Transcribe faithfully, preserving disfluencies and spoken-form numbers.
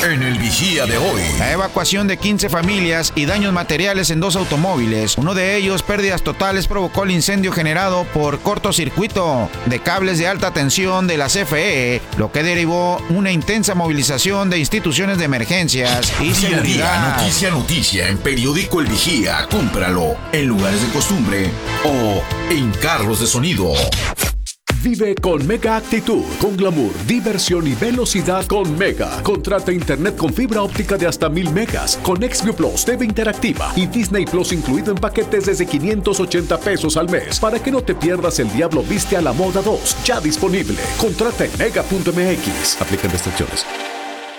en el Vigía de hoy. La evacuación de quince familias y daños materiales en dos automóviles. Uno de ellos, pérdidas totales, provocó el incendio generado por cortocircuito de cables de alta tensión de la C F E, lo que derivó una intensa movilización de instituciones de emergencias y día seguridad. A día, noticia a noticia en Periódico El Vigía. Cómpralo en lugares de costumbre o en carros de sonido. Vive con Mega Actitud, con glamour, diversión y velocidad con Mega. Contrata internet con fibra óptica de hasta mil megas, con Xview Plus, T V interactiva y Disney Plus incluido en paquetes desde quinientos ochenta pesos al mes. Para que no te pierdas El Diablo Viste a la Moda dos, ya disponible. Contrata en mega punto m x. Aplican restricciones.